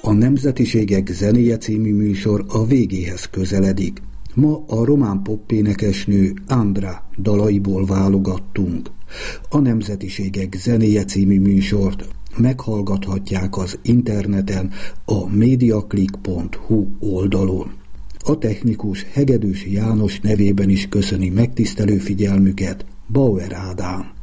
A Nemzetiségek zenéje című műsor a végéhez közeledik. Ma a román popénekesnő Andra dalaiból válogattunk. A Nemzetiségek zenéje című műsort meghallgathatják az interneten a mediaclick.hu oldalon. A technikus Hegedűs János nevében is köszöni megtisztelő figyelmüket Bauer Ádám.